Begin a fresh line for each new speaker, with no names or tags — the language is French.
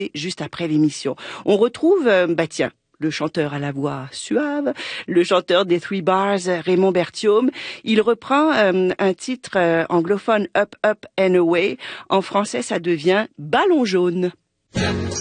juste après l'émission. On retrouve, tiens, le chanteur à la voix suave, le chanteur des Three Bars, Raymond Berthiaume. Il reprend un titre anglophone, Up, Up and Away. En français, ça devient Ballon jaune.